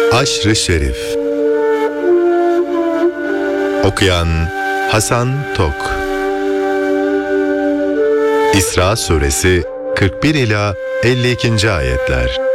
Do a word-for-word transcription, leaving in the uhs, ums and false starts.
Aşr-ı Şerif. Okuyan Hasan Tok. İsra Suresi kırk bir ila elli ikinci ayetler.